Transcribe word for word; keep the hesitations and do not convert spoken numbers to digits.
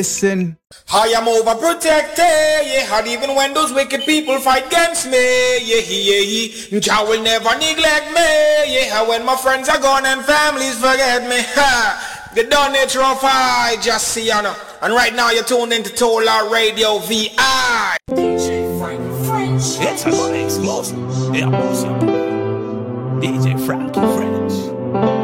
Listen. I am overprotected, yeah, and even when those wicked people fight against me, yeah, yeah, yeah, Jah will never neglect me, yeah, when my friends are gone and families forget me, ha, the done it rough, I just see, you know, and right now you're tuned into Tola Radio V I. D J Frank French. It's a good explosive. Yeah, boss. D J Frankie French.